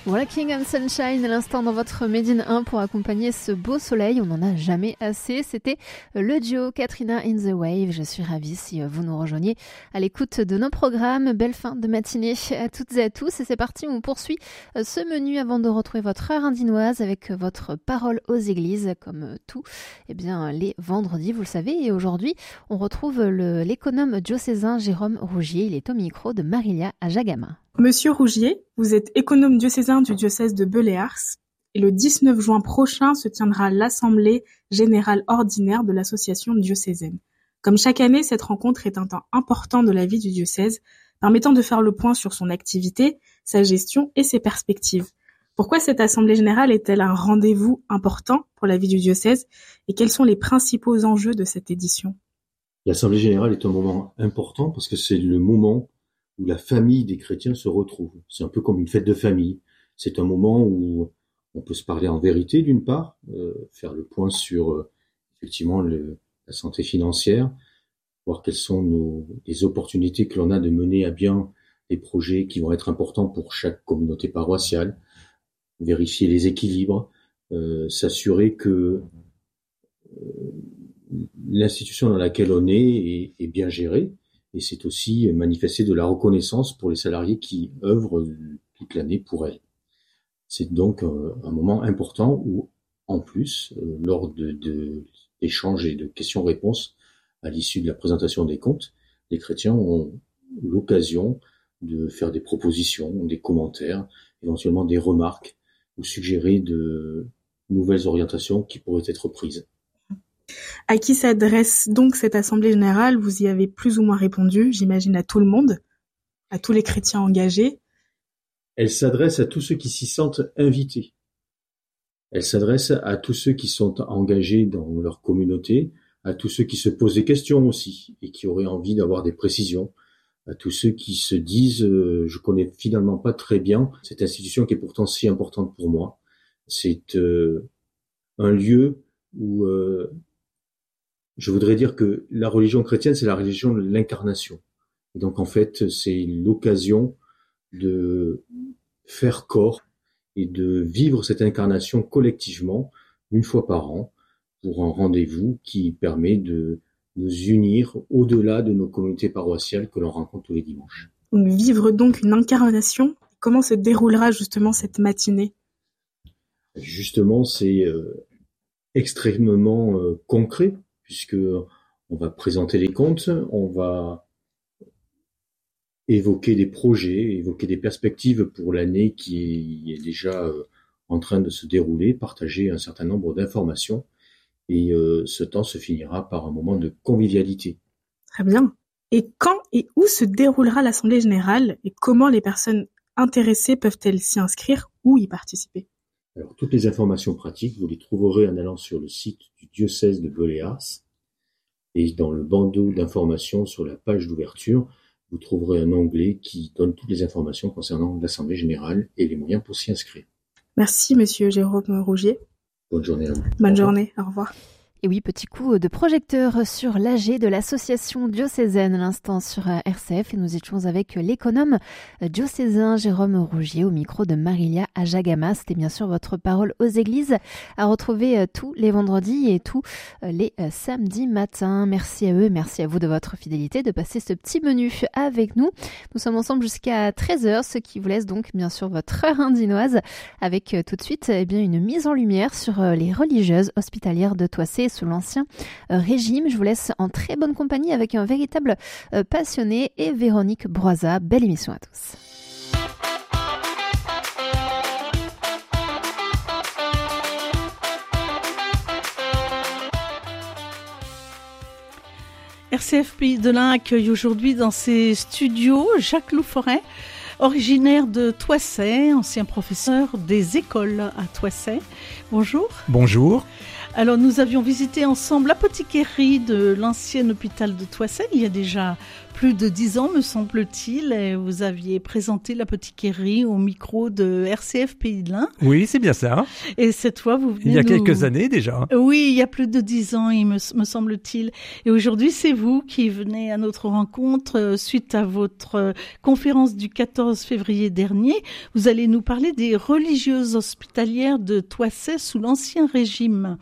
Voilà King and Sunshine à l'instant dans votre Made in 1 pour accompagner ce beau soleil. On n'en a jamais assez. C'était le duo Katrina in the Wave. Je suis ravie si vous nous rejoignez à l'écoute de nos programmes. Belle fin de matinée à toutes et à tous. Et c'est parti, on poursuit ce menu avant de retrouver votre heure indinoise avec votre parole aux églises comme tous les vendredis, vous le savez. Et aujourd'hui, on retrouve l'économe diocésain Jérôme Rougier. Il est au micro de Marilia Ajagama. Monsieur Rougier, vous êtes économe diocésain du diocèse de Beléars et le 19 juin prochain se tiendra l'Assemblée générale ordinaire de l'association diocésaine. Comme chaque année, cette rencontre est un temps important de la vie du diocèse, permettant de faire le point sur son activité, sa gestion et ses perspectives. Pourquoi cette Assemblée générale est-elle un rendez-vous important pour la vie du diocèse et quels sont les principaux enjeux de cette édition ? L'Assemblée générale est un moment important parce que c'est le moment où la famille des chrétiens se retrouve. C'est un peu comme une fête de famille. C'est un moment où on peut se parler en vérité d'une part, faire le point sur effectivement la santé financière, voir quelles sont les opportunités que l'on a de mener à bien des projets qui vont être importants pour chaque communauté paroissiale, vérifier les équilibres, s'assurer que l'institution dans laquelle on est bien gérée. Et c'est aussi manifester de la reconnaissance pour les salariés qui œuvrent toute l'année pour elle. C'est donc un moment important où, en plus, lors d'échanges et de questions-réponses à l'issue de la présentation des comptes, les chrétiens ont l'occasion de faire des propositions, des commentaires, éventuellement des remarques ou suggérer de nouvelles orientations qui pourraient être prises. À qui s'adresse donc cette Assemblée générale ? Vous y avez plus ou moins répondu, j'imagine à tout le monde, à tous les chrétiens engagés. Elle s'adresse à tous ceux qui s'y sentent invités. Elle s'adresse à tous ceux qui sont engagés dans leur communauté, à tous ceux qui se posent des questions aussi et qui auraient envie d'avoir des précisions, à tous ceux qui se disent je connais finalement pas très bien cette institution qui est pourtant si importante pour moi. C'est un lieu où je voudrais dire que la religion chrétienne, c'est la religion de l'incarnation. Et donc, en fait, c'est l'occasion de faire corps et de vivre cette incarnation collectivement, une fois par an, pour un rendez-vous qui permet de nous unir au-delà de nos communautés paroissiales que l'on rencontre tous les dimanches. Vivre donc une incarnation, comment se déroulera justement cette matinée ? Justement, c'est extrêmement concret, puisque on va présenter les comptes, on va évoquer des projets, évoquer des perspectives pour l'année qui est déjà en train de se dérouler, partager un certain nombre d'informations, et ce temps se finira par un moment de convivialité. Très bien. Et quand et où se déroulera l'Assemblée générale et comment les personnes intéressées peuvent-elles s'y inscrire ou y participer ? Alors, toutes les informations pratiques, vous les trouverez en allant sur le site du diocèse de Beléars et dans le bandeau d'informations sur la page d'ouverture, vous trouverez un onglet qui donne toutes les informations concernant l'Assemblée générale et les moyens pour s'y inscrire. Merci, monsieur Jérôme Rougier. Bonne journée à vous. Bonne journée, au revoir. Et oui, petit coup de projecteur sur l'AG de l'association diocésaine à l'instant sur RCF et nous étions avec l'économe diocésain Jérôme Rougier au micro de Marilia Ajagama. C'était bien sûr votre parole aux églises à retrouver tous les vendredis et tous les samedis matins. Merci à eux et merci à vous de votre fidélité de passer ce petit menu avec nous. Nous sommes ensemble jusqu'à 13h, ce qui vous laisse donc bien sûr votre heure indinoise avec tout de suite une mise en lumière sur les religieuses hospitalières de Toissé sous l'ancien régime. Je vous laisse en très bonne compagnie avec un véritable passionné et Véronique Broisa. Belle émission à tous. RCF Pays de l'Ain accueille aujourd'hui dans ses studios Jacques Louforet, originaire de Toissay, ancien professeur des écoles à Toissay. Bonjour. Bonjour. Alors nous avions visité ensemble l'apothicaire de l'ancien hôpital de Thoissey il y a déjà plus de 10 ans me semble-t-il, et vous aviez présenté l'apothicaire au micro de RCF Pays de l'Ain. Oui, c'est bien ça. Et cette fois vous venez il y a quelques années déjà. Oui, il y a plus de 10 ans me semble-t-il. Et aujourd'hui c'est vous qui venez à notre rencontre suite à votre conférence du 14 février dernier. Vous allez nous parler des religieuses hospitalières de Thoissey sous l'Ancien Régime.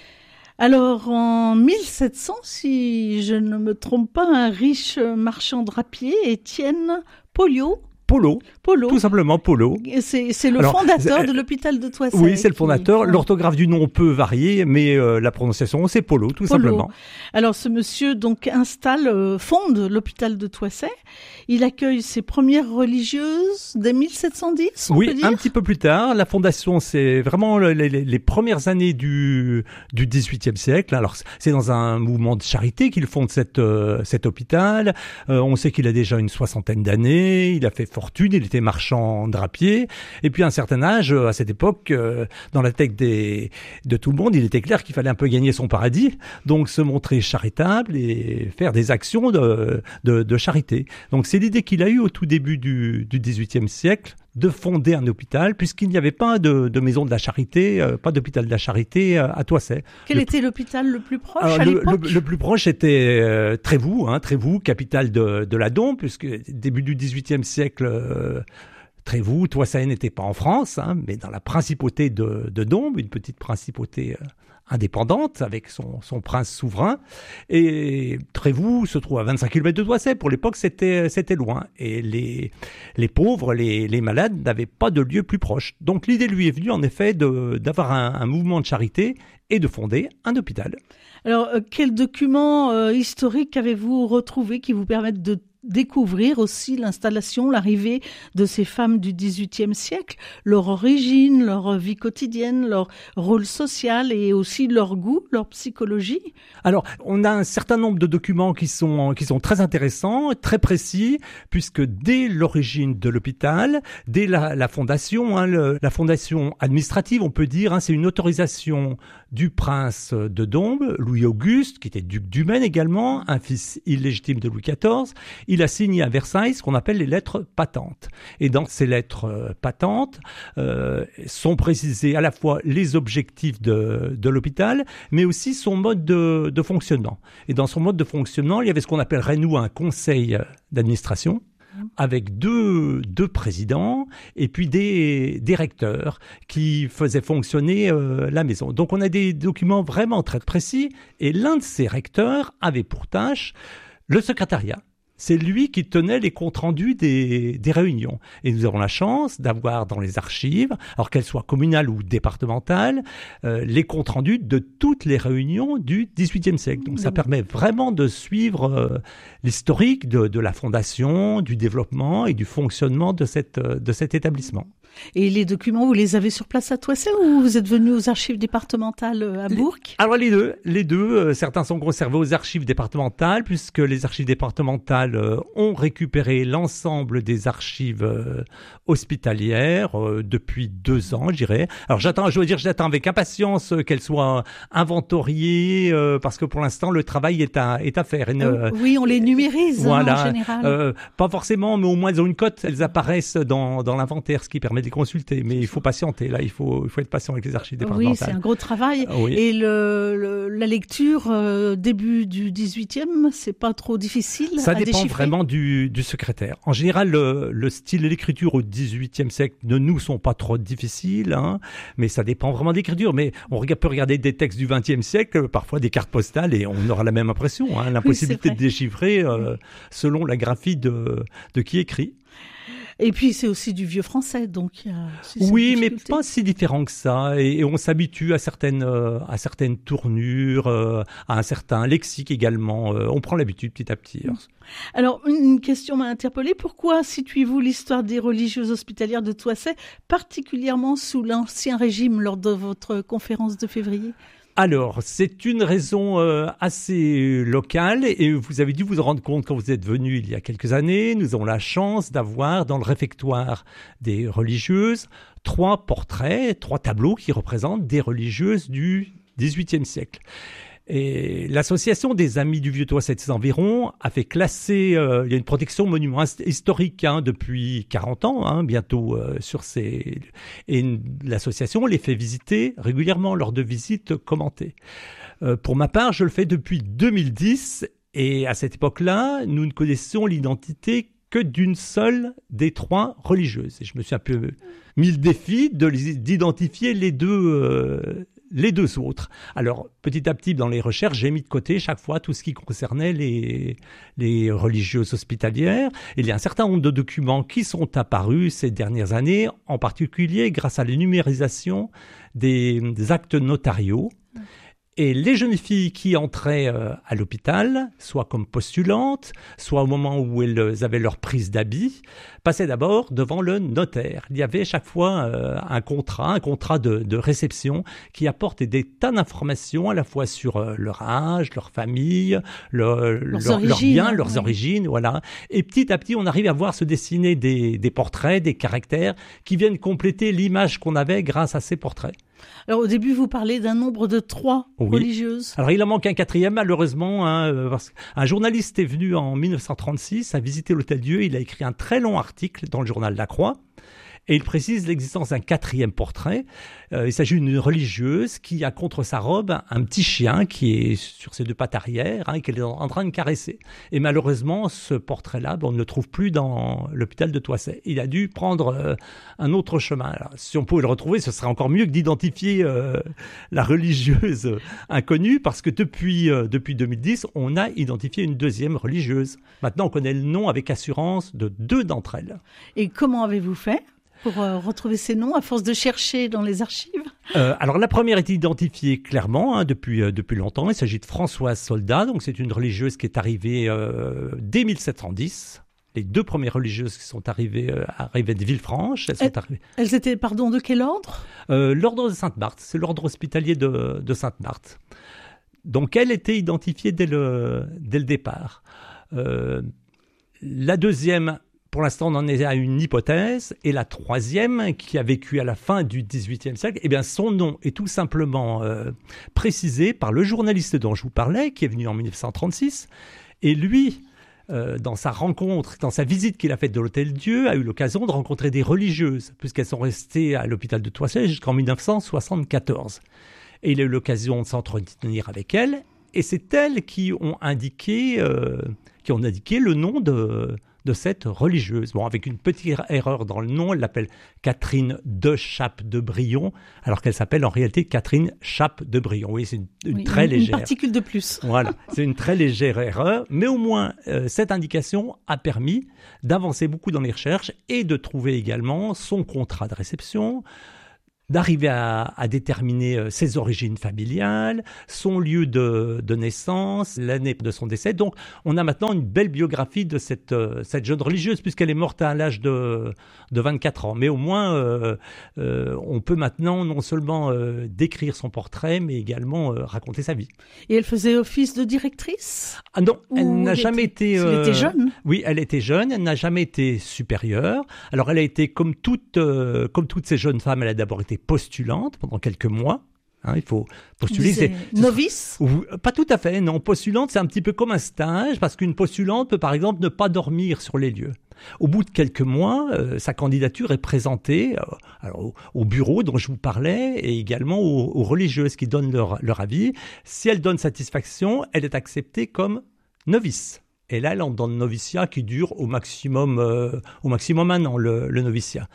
Alors, en 1700, si je ne me trompe pas, un riche marchand drapier, Étienne Polo, tout simplement Polo. C'est le fondateur de l'hôpital de Thoissey. Oui, c'est le fondateur. L'orthographe du nom peut varier, mais la prononciation, c'est Polo, tout simplement. Alors, ce monsieur donc fonde l'hôpital de Thoissey. Il accueille ses premières religieuses dès 1710, on peut dire. Un petit peu plus tard. La fondation, c'est vraiment les premières années du XVIIIe siècle. Alors, c'est dans un mouvement de charité qu'il fonde cet hôpital. On sait qu'il a déjà une 60aine d'années. Il a fait fortune. Il était marchand drapier. Et puis, à un certain âge, à cette époque, dans la tête de tout le monde, il était clair qu'il fallait un peu gagner son paradis. Donc, se montrer charitable et faire des actions de charité. Donc, c'est l'idée qu'il a eue au tout début du XVIIIe siècle de fonder un hôpital, puisqu'il n'y avait pas de maison de la charité, pas d'hôpital de la charité à Thoissey. Quel était l'hôpital le plus proche à l'époque ? Le plus proche était Trévoux, capitale de la Dombe, puisque début du XVIIIe siècle... Trévoux, Thoissey n'était pas en France, mais dans la principauté de Dombes, une petite principauté indépendante avec son prince souverain. Et Trévoux se trouve à 25 km de Thoissey. Pour l'époque, c'était loin. Et les pauvres, les malades n'avaient pas de lieu plus proche. Donc l'idée lui est venue en effet d'avoir un mouvement de charité et de fonder un hôpital. Alors, quels documents historiques avez-vous retrouvés qui vous permettent de découvrir aussi l'installation, l'arrivée de ces femmes du XVIIIe siècle, leur origine, leur vie quotidienne, leur rôle social et aussi leur goût, leur psychologie? Alors, on a un certain nombre de documents qui sont très intéressants, très précis, puisque dès l'origine de l'hôpital, dès la fondation, la fondation administrative, on peut dire, c'est une autorisation du prince de Dombes, Louis-Auguste, qui était duc du Maine également, un fils illégitime de Louis XIV. Il a signé à Versailles ce qu'on appelle les lettres patentes. Et dans ces lettres patentes sont précisés à la fois les objectifs de l'hôpital, mais aussi son mode de fonctionnement. Et dans son mode de fonctionnement, il y avait ce qu'on appellerait, nous, un conseil d'administration, avec deux présidents et puis des recteurs qui faisaient fonctionner la maison. Donc on a des documents vraiment très précis, et l'un de ces recteurs avait pour tâche le secrétariat. C'est lui qui tenait les comptes rendus des réunions. Et nous avons la chance d'avoir dans les archives, alors qu'elles soient communales ou départementales, les comptes rendus de toutes les réunions du XVIIIe siècle. Donc ça permet vraiment de suivre l'historique de la fondation, du développement et du fonctionnement de cet établissement. Et les documents, vous les avez sur place à Thoissey ou vous êtes venu aux archives départementales à Bourg? Alors les deux, certains sont conservés aux archives départementales, puisque les archives départementales ont récupéré l'ensemble des archives hospitalières depuis 2 ans, je dirais. Alors j'attends avec impatience qu'elles soient inventoriées, parce que pour l'instant le travail est à faire. Oui, on les numérise voilà, en général. Pas forcément, mais au moins elles ont une cote, elles apparaissent dans l'inventaire, ce qui permet de les consulter. Mais il faut patienter, là, il faut être patient avec les archives départementales. Oui, c'est un gros travail. Oui. Et la lecture début du 18e, c'est pas trop difficile Ça à dépend déchiffrer. vraiment du secrétaire. En général, le style et l'écriture au XVIIIe siècle ne nous sont pas trop difficiles, mais ça dépend vraiment de l'écriture. Mais on peut regarder des textes du XXe siècle, parfois des cartes postales, et on aura la même impression, l'impossibilité de déchiffrer selon la graphie de qui écrit. Et puis c'est aussi du vieux français, donc il y a aussi oui, mais pas si différent que ça. Et on s'habitue à certaines tournures, à un certain lexique également. On prend l'habitude petit à petit. Alors une question m'a interpellée. Pourquoi situez-vous l'histoire des religieuses hospitalières de Thoissey particulièrement sous l'Ancien Régime lors de votre conférence de février ? Alors, c'est une raison assez locale, et vous avez dû vous en rendre compte quand vous êtes venu il y a quelques années. Nous avons la chance d'avoir dans le réfectoire des religieuses 3 portraits, 3 tableaux qui représentent des religieuses du XVIIIe siècle. Et l'association des Amis du Vieux-Touasset et ses environs a fait classer, il y a une protection monument historique depuis 40 ans, bientôt sur ces... Et l'association les fait visiter régulièrement lors de visites commentées. Pour ma part, je le fais depuis 2010 et à cette époque-là, nous ne connaissions l'identité que d'une seule des 3 religieuses. Et je me suis un peu mis le défi d'identifier les deux autres. Alors, petit à petit, dans les recherches, j'ai mis de côté chaque fois tout ce qui concernait les religieuses hospitalières. Il y a un certain nombre de documents qui sont apparus ces dernières années, en particulier grâce à la numérisation des actes notariaux. Et les jeunes filles qui entraient à l'hôpital, soit comme postulantes, soit au moment où elles avaient leur prise d'habit, passaient d'abord devant le notaire. Il y avait chaque fois un contrat de réception qui apportait des tas d'informations à la fois sur leur âge, leur famille, leurs biens, leurs origines, voilà. Et petit à petit, on arrive à voir se dessiner des portraits, des caractères qui viennent compléter l'image qu'on avait grâce à ces portraits. Alors au début, vous parlez d'un nombre de 3 religieuses. Alors il en manque un 4e malheureusement, parce qu'un journaliste est venu en 1936 à visiter l'Hôtel-Dieu. Il a écrit un très long article dans le journal La Croix. Et il précise l'existence d'un 4e portrait. Il s'agit d'une religieuse qui a contre sa robe un petit chien qui est sur ses 2 pattes arrière et qu'elle est en train de caresser. Et malheureusement, ce portrait-là, on ne le trouve plus dans l'hôpital de Touasset. Il a dû prendre un autre chemin. Alors, si on pouvait le retrouver, ce serait encore mieux que d'identifier la religieuse inconnue, parce que depuis 2010, on a identifié une 2e religieuse. Maintenant, on connaît le nom avec assurance de 2 d'entre elles. Et comment avez-vous fait pour retrouver ces noms à force de chercher dans les archives? Alors la première est identifiée clairement depuis longtemps. Il s'agit de Françoise Soldat, donc c'est une religieuse qui est arrivée dès 1710. Les 2 premières religieuses qui sont arrivées de Villefranche. Elles étaient, de quel ordre? L'ordre de Sainte-Marthe, c'est l'ordre hospitalier de Sainte-Marthe. Donc elle était identifiée dès le départ. La 2e, pour l'instant, on en est à une hypothèse. Et la 3e, qui a vécu à la fin du XVIIIe siècle, eh bien, son nom est tout simplement précisé par le journaliste dont je vous parlais, qui est venu en 1936. Et lui, dans sa visite qu'il a faite de l'Hôtel-Dieu, a eu l'occasion de rencontrer des religieuses, puisqu'elles sont restées à l'hôpital de Touasset jusqu'en 1974. Et il a eu l'occasion de s'entretenir avec elles. Et c'est elles qui ont indiqué le nom de cette religieuse. Bon, avec une petite erreur dans le nom, elle l'appelle Catherine de Chappe de Brion, alors qu'elle s'appelle en réalité Catherine Chappe de Brion. Oui, c'est une très légère. Une particule de plus. Voilà, c'est une très légère erreur, mais au moins, cette indication a permis d'avancer beaucoup dans les recherches et de trouver également son contrat de réception, d'arriver à déterminer ses origines familiales, son lieu de naissance, l'année de son décès. Donc, on a maintenant une belle biographie de cette jeune religieuse, puisqu'elle est morte à l'âge de 24 ans. Mais au moins, on peut maintenant non seulement décrire son portrait, mais également raconter sa vie. Et elle faisait office de directrice? Ah non, elle n'a jamais été... Elle était jeune? Oui, elle était jeune, elle n'a jamais été supérieure. Alors, elle a été, comme toutes ces jeunes femmes, elle a d'abord été postulante pendant quelques mois. Il faut postuler. Novice? Pas tout à fait, non. Postulante, c'est un petit peu comme un stage, parce qu'une postulante peut, par exemple, ne pas dormir sur les lieux. Au bout de quelques mois, sa candidature est présentée au bureau dont je vous parlais, et également aux religieuses qui donnent leur avis. Si elle donne satisfaction, elle est acceptée comme novice. Et là, elle entre dans le noviciat qui dure au maximum 1 an, le noviciat.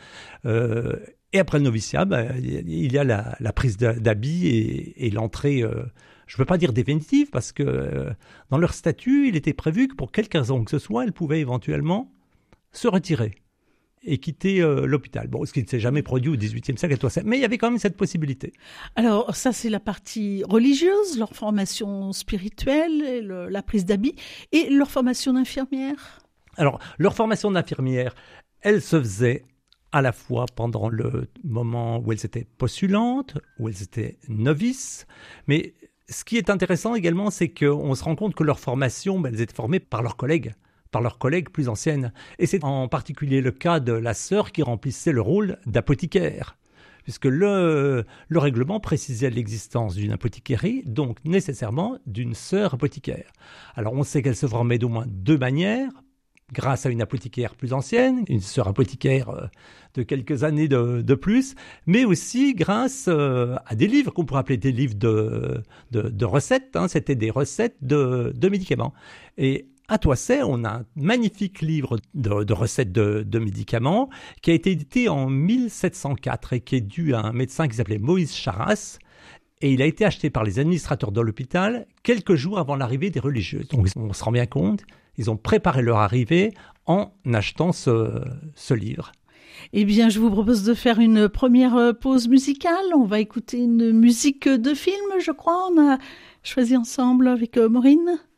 Et après le noviciat, il y a la prise d'habit et l'entrée, je ne veux pas dire définitive, parce que dans leur statut, il était prévu que pour quelque raison que ce soit, elle pouvait éventuellement se retirer et quitter l'hôpital. Bon, ce qui ne s'est jamais produit au XVIIIe siècle à Touasset, mais il y avait quand même cette possibilité. Alors, ça, c'est la partie religieuse, leur formation spirituelle, la prise d'habit, et leur formation d'infirmière. Alors, leur formation d'infirmière, elle se faisait à la fois pendant le moment où elles étaient postulantes, où elles étaient novices. Mais ce qui est intéressant également, c'est qu'on se rend compte que leur formation, elles étaient formées par leurs collègues plus anciennes. Et c'est en particulier le cas de la sœur qui remplissait le rôle d'apothicaire. puisque le règlement précisait l'existence d'une apothicaire, donc nécessairement d'une sœur apothicaire. Alors on sait qu'elle se formait d'au moins 2 manières, grâce à une apothicaire plus ancienne, une sœur apothicaire de quelques années de plus, mais aussi grâce à des livres qu'on pourrait appeler des livres de recettes. C'était des recettes de médicaments. Et à Toisset, on a un magnifique livre de recettes de médicaments qui a été édité en 1704 et qui est dû à un médecin qui s'appelait Moïse Charras. Et il a été acheté par les administrateurs de l'hôpital quelques jours avant l'arrivée des religieuses. Donc on se rend bien compte, ils ont préparé leur arrivée en achetant ce livre. Eh bien, je vous propose de faire une première pause musicale. On va écouter une musique de film, je crois. On a choisi ensemble avec Maureen.